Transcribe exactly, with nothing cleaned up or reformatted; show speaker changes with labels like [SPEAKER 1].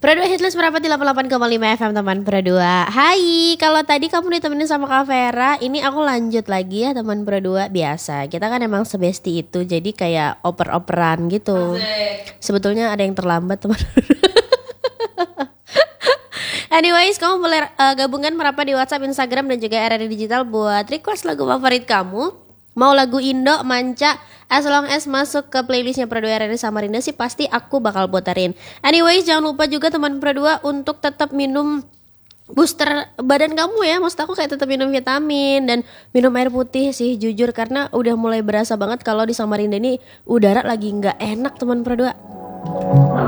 [SPEAKER 1] Perdua Hitlist merapat di delapan puluh delapan koma lima F M teman Perdua. Hai, kalau tadi kamu ditemenin sama Kak Vera, ini aku lanjut lagi ya teman Perdua. Biasa, kita kan emang sebesti itu, jadi kayak oper-operan gitu. Asik. Sebetulnya ada yang terlambat teman. Anyways, kamu boleh uh, gabungkan merapat di WhatsApp, Instagram, dan juga R R I Digital buat request lagu favorit kamu. Mau lagu Indo, manca, as long as masuk ke playlistnya Perdua R R I Samarinda sih pasti aku bakal puterin. Anyways, jangan lupa juga teman Perdua untuk tetap minum booster badan kamu ya. Maksud aku kayak tetap minum vitamin dan minum air putih sih jujur, karena udah mulai berasa banget kalau di Samarinda ini udara lagi nggak enak teman Perdua.